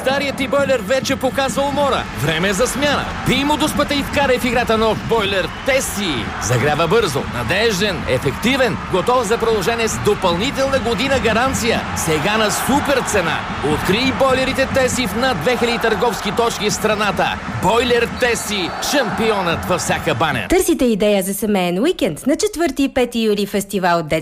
Старият ти бойлер вече показва умора. Време е за смяна. Бий му дуспата и вкарай в играта нов бойлер Теси. Загрява бързо, надежден, ефективен, готов за продължение с допълнителна година гаранция. Сега на супер цена. Открий бойлерите Теси в над 2000 търговски точки в страната. Бойлер Теси. Шампионът във всяка баня. Търсите идея за семейен уикенд на 4 и 5 юли фестивал